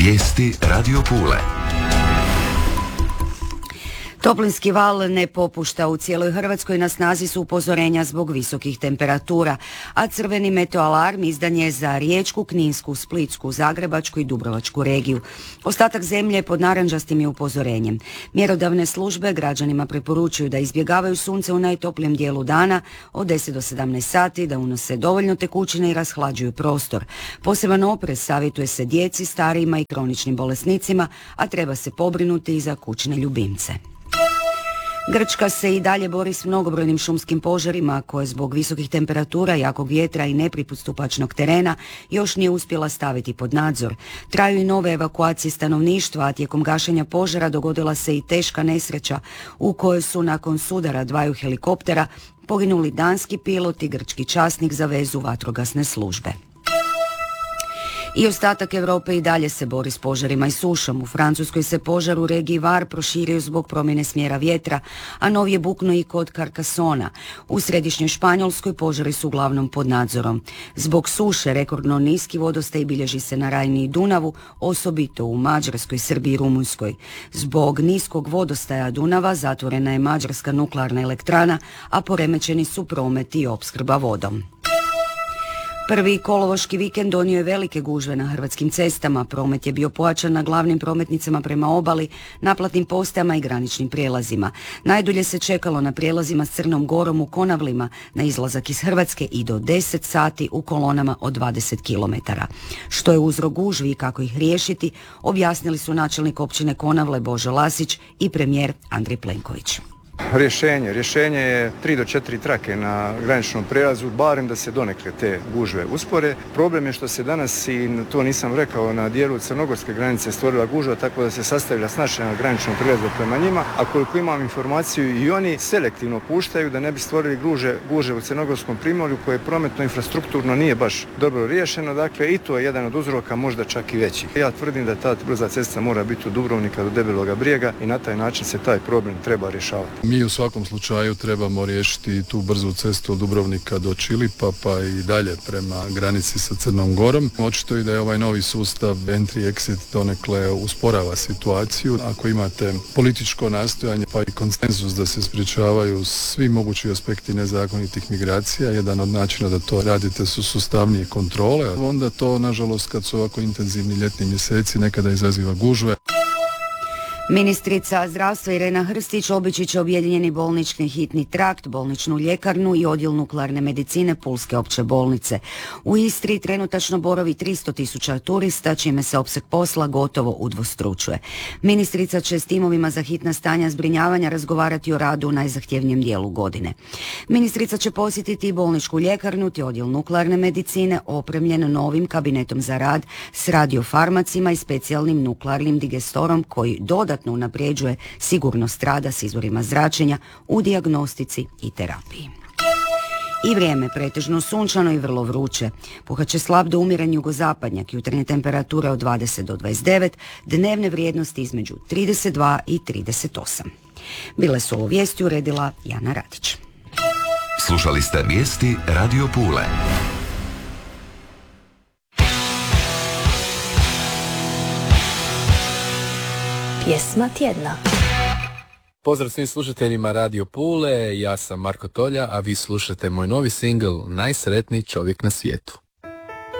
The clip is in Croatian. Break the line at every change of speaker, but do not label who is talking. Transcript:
Vijesti Radio Pule.
Toplinski val ne popušta. U cijeloj Hrvatskoj na snazi su upozorenja zbog visokih temperatura, a crveni meteoalarm izdan je za Riječku, Kninsku, Splitsku, Zagrebačku i Dubrovačku regiju. Ostatak zemlje pod narančastim je upozorenjem. Mjerodavne službe građanima preporučuju da izbjegavaju sunce u najtoplijem dijelu dana od 10 do 17 sati, da unose dovoljno tekućine i rashlađuju prostor. Poseban oprez savjetuje se djeci, starijima i kroničnim bolesnicima, a treba se pobrinuti i za kućne ljubimce. Grčka se i dalje bori s mnogobrojnim šumskim požarima koje zbog visokih temperatura, jakog vjetra i nepristupačnog terena još nije uspjela staviti pod nadzor. Traju i nove evakuacije stanovništva, a tijekom gašenja požara dogodila se i teška nesreća u kojoj su nakon sudara dvaju helikoptera poginuli danski pilot i grčki časnik za vezu vatrogasne službe. I ostatak Europe i dalje se bori s požarima i sušom. U Francuskoj se požar u regiji Var proširio zbog promjene smjera vjetra, a nov je buknuo i kod Carcassona. U središnjoj Španjolskoj požari su uglavnom pod nadzorom. Zbog suše rekordno niski vodostaj bilježi se na Rajni i Dunavu, osobito u Mađarskoj, Srbiji i Rumunjskoj. Zbog niskog vodostaja Dunava zatvorena je mađarska nuklearna elektrana, a poremećeni su promet i opskrba vodom. Prvi kolovoški vikend donio je velike gužve na hrvatskim cestama. Promet je bio pojačan na glavnim prometnicama prema obali, naplatnim postajama i graničnim prijelazima. Najdulje se čekalo na prijelazima s Crnom Gorom u Konavlima na izlazak iz Hrvatske i do 10 sati u kolonama od 20 km. Što je uzrok gužvi i kako ih riješiti, objasnili su načelnik općine Konavle Božo Lasić i premijer Andrej Plenković.
Rješenje je 3 do 4 trake na graničnom prijelazu, barem da se donekle te gužve uspore. Problem je što se danas, i to nisam rekao, na dijelu crnogorske granice stvorila gužva, tako da se sastavila snažna na graničnom prijelazu prema njima, a koliko imam informaciju i oni selektivno puštaju da ne bi stvorili gužve u crnogorskom primorju koje prometno infrastrukturno nije baš dobro riješeno, dakle i to je jedan od uzroka, možda čak i veći. Ja tvrdim da ta brza cesta mora biti od Dubrovnika do Debeloga Brijega i na taj način se taj problem treba rješavati.
Mi u svakom slučaju trebamo riješiti tu brzu cestu od Dubrovnika do Čilipa pa i dalje prema granici sa Crnom Gorom. Očito i da je ovaj novi sustav entry-exit donekle usporava situaciju. Ako imate političko nastojanje pa i konsenzus da se sprječavaju svi mogući aspekti nezakonitih migracija, jedan od načina da to radite su sustavnije kontrole, onda to nažalost kad su ovako intenzivni ljetni mjeseci nekada izaziva gužve.
Ministrica zdravstva Irena Hrstić obići će objedinjeni bolnički hitni trakt, bolničnu ljekarnu i odjel nuklearne medicine Pulske opće bolnice. U Istri trenutačno boravi 300.000 turista, čime se opseg posla gotovo udvostručuje. Ministrica će s timovima za hitna stanja zbrinjavanja razgovarati o radu u najzahtjevnijem dijelu godine. Ministrica će posjetiti i bolničku ljekarnu te odjel nuklearne medicine opremljen novim kabinetom za rad s radiofarmacima i specijalnim nuklearnim digestorom koji dodatno unapređuje sigurnost rada s izvorima zračenja u dijagnostici i terapiji. I vrijeme pretežno sunčano i vrlo vruće. Puhat slab do umiran jugozapadnjak, jutarnje temperature od 20 do 29, dnevne vrijednosti između 32 i 38. Bile su ovo vijesti uredila Jana Radić.
Slušali ste vijesti Radio Pule.
Pjesma tjedna.
Pozdrav svim slušateljima Radio Pule, ja sam Marko Tolja, a vi slušate moj novi singl Najsretniji čovjek na svijetu.